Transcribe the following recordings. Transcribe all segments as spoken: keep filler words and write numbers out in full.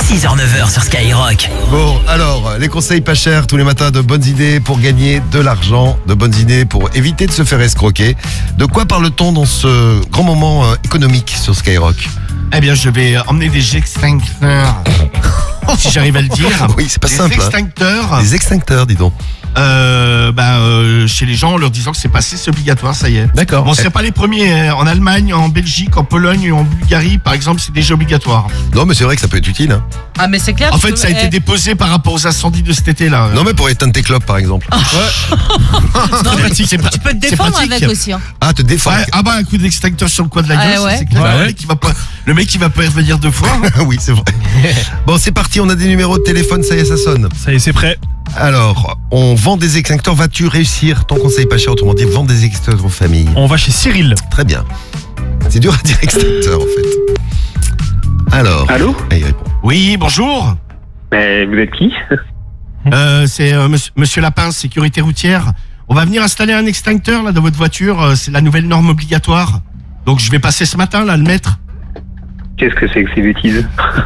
six heures neuf heures sur Skyrock. Bon, alors, les conseils pas chers tous les matins, de bonnes idées pour gagner de l'argent, de bonnes idées pour éviter de se faire escroquer. De quoi parle-t-on dans ce grand moment euh, économique sur Skyrock? Eh bien, je vais emmener des extincteurs. Si j'arrive à le dire. Oui, c'est pas des simple. extincteurs. Hein. Des extincteurs, dis donc. Euh, bah, euh, chez les gens, en leur disant que c'est passé, c'est obligatoire, ça y est. D'accord. Bon, c'est pas les premiers. Hein. En Allemagne, en Belgique, en Pologne, en Bulgarie, par exemple, c'est déjà obligatoire. Non, mais c'est vrai que ça peut être utile. Hein. Ah, mais c'est clair. En fait, ça a été déposé par rapport aux incendies de cet été-là. Non, mais pour éteindre tes clopes, par exemple. Ouais. Non, mais pratique, c'est tu peux te défendre pratique. avec aussi. Hein. Ah, te défendre. Ouais, ah bah un coup d'extincteur sur le coin de la gueule, Ah, ça, ouais. c'est clair. Ouais, le, ouais. mec, il va pas, le mec il va pas y revenir deux fois. oui, c'est vrai. Bon, c'est parti, on a des numéros de téléphone, ça y est, ça sonne. Ça y est, c'est prêt. Alors, on vend des extincteurs, vas-tu réussir ton conseil pas cher, autrement dit, vendre des extincteurs aux familles? On va chez Cyril. Très bien. C'est dur à dire extincteur, en fait. Alors. Allô? Ah, il répond. Oui, bonjour. Mais vous êtes qui? Euh, c'est euh, monsieur, monsieur Lapin, sécurité routière. On va venir installer un extincteur là dans votre voiture. euh, C'est la nouvelle norme obligatoire. Donc je vais passer ce matin là le mettre. Qu'est-ce que c'est que ces bêtises?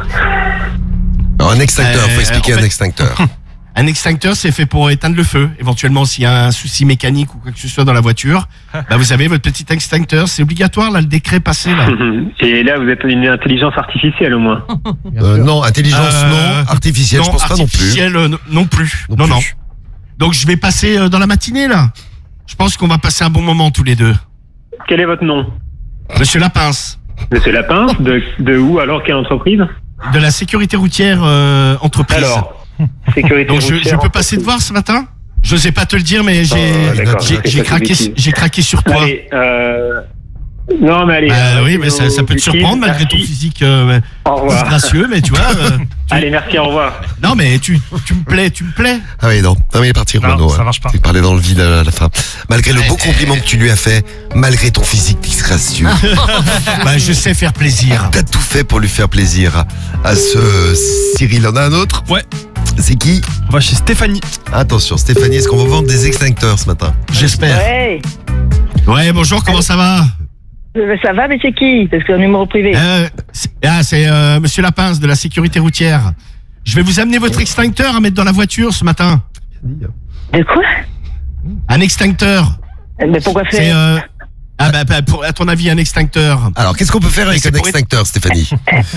Alors, un extincteur, Euh, faut expliquer en un fait- extincteur. Un extincteur, c'est fait pour éteindre le feu. Éventuellement, s'il y a un souci mécanique ou quoi que ce soit dans la voiture, bah vous avez votre petit extincteur. C'est obligatoire là, le décret passé là. Et là, vous êtes une intelligence artificielle au moins. Euh, non, intelligence Euh, non, artificielle, je pense pas non plus. artificiel, euh, non, non plus. Non Non, plus. non. Donc je vais passer euh, dans la matinée là. Je pense qu'on va passer un bon moment tous les deux. Quel est votre nom? Monsieur Lapince, Monsieur Lapin? De, de où alors? Quelle entreprise? de la sécurité routière euh, entreprise. Alors, sécurité Donc je, routière, je peux passer te voir ce matin? Je sais pas te le dire, mais j'ai Oh, d'accord, j'ai- ok, j'ai ça, c'est craqué bêtise. j'ai craqué sur toi. Allez, euh... Non, mais allez. Bah euh, oui, mais ça, ça peut te bêtises, surprendre malgré ton merci. physique euh, Au revoir. gracieux, mais tu vois. euh, Allez, merci, au revoir. non, mais tu, tu me plais, tu me plais. Ah oui, non. Non, mais il est parti, Non, Renaud. ça hein. marche pas. Il parlait dans le vide à la fin. Malgré le beau compliment que tu lui as fait, malgré ton physique disgracieux, Bah je sais faire plaisir. t'as tout fait pour lui faire plaisir à ce Cyril. On a un autre? Ouais. C'est qui? On va chez Stéphanie. Attention, Stéphanie, est-ce qu'on va vendre des extincteurs ce matin? J'espère. Ouais, Ouais, bonjour, comment ça va? euh, ça va, mais c'est qui? Parce que c'est un numéro privé. euh, c'est- Ah, c'est euh, Monsieur Lapince de la sécurité routière. Je vais vous amener votre extincteur à mettre dans la voiture ce matin. De quoi? Un extincteur. Mais pourquoi C'est faire? euh... ah bah, bah, pour, à ton avis un extincteur. Alors, qu'est-ce qu'on peut faire avec c'est un pour- extincteur, Stéphanie?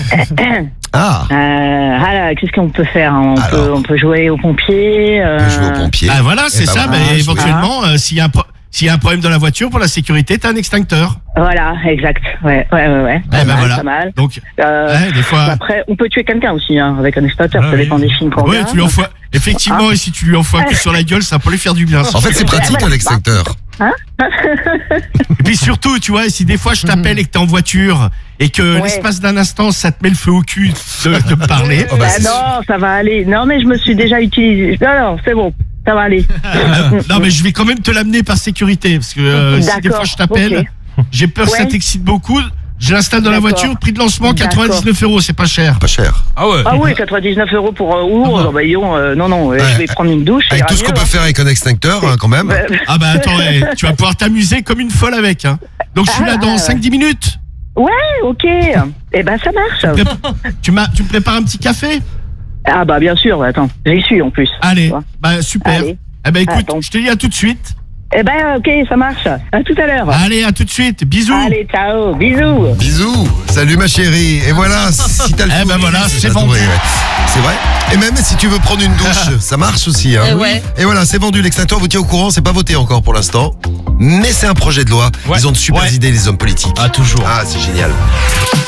Ah, Euh, ah là, qu'est-ce qu'on peut faire? On, Alors. peut, on peut jouer aux pompiers. on Euh... peut jouer aux pompiers. Ah voilà, c'est ben ça. voilà, mais je éventuellement, euh, s'il y a un pro- s'il y a un problème dans la voiture pour la sécurité, t'as un extincteur. Voilà, exact. Ouais, ouais, ouais. ouais. Eh Pas ben mal, voilà. pas mal. Donc, Euh, ouais, des fois. Après, on peut tuer quelqu'un aussi hein, avec un extincteur. Ah ça oui. dépend des films qu'on Ouais, regarde. tu lui envoies. Effectivement, et si tu lui envoies un coup sur la gueule, ça peut lui faire du bien. ça. En fait, c'est pratique, un extincteur. Et puis surtout, tu vois, si des fois je t'appelle et que t'es en voiture et que Ouais. l'espace d'un instant, ça te met le feu au cul de, de me parler. Oh, bah, Bah c'est non, ça va aller. Non, mais je me suis déjà utilisé. Non, non, c'est bon. Ça va aller. Euh, non, mais je vais quand même te l'amener par sécurité parce que euh, si des D'accord, fois je t'appelle, ok. j'ai peur que ça Ouais. t'excite beaucoup. Je l'installe dans la D'accord. voiture, prix de lancement D'accord. quatre-vingt-dix-neuf euros, c'est pas cher. Pas cher. Ah ouais. Ah oui, quatre-vingt-dix-neuf euros pour euh, où? Ah. Non, bah, disons, euh, non, non, euh, Ouais. je vais prendre une douche. ça Avec ira tout ce qu'on mieux, peut hein. faire avec un extincteur, hein, quand même. Bah, Ah bah attends, ouais, tu vas pouvoir t'amuser comme une folle avec. Hein. Donc je suis là dans Ah. cinq dix minutes. Ouais, ok. Eh ben, ça marche. Tu, m'as- tu me prépares un petit café? Ah bah bien sûr, attends, j'y suis en plus. Allez, Tu vois. bah super. Allez. Eh ben écoute, Attends. je te dis à tout de suite. Eh ben ok, ça marche. À tout à l'heure. Allez, à tout de suite. Bisous. Allez, ciao, bisous. Bisous, salut ma chérie. Et voilà, si t'as le Eh ben sourire, voilà, c'est adoré, vendu. ouais. C'est vrai. Et même si tu veux prendre une douche, ça marche aussi. Hein. Eh ouais. Et voilà, c'est vendu. L'extincteur, vous tient au courant, c'est pas voté encore pour l'instant. Mais c'est un projet de loi. Ouais. Ils ont de super Ouais. idées, les hommes politiques. Ah, toujours. Ah, c'est génial.